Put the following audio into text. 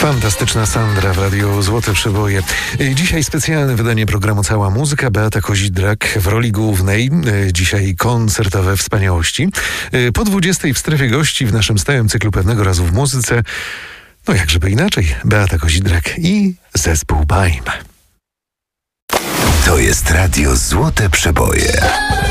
Fantastyczna Sandra w Radiu Złote Przeboje. Dzisiaj specjalne wydanie programu Cała Muzyka. Beata Kozidrak w roli głównej. Dzisiaj koncertowe wspaniałości. Po 20:00 w strefie gości w naszym stałym cyklu Pewnego Razu w Muzyce. No jak żeby inaczej. Beata Kozidrak i zespół BAIM. To jest Radio Złote Przeboje.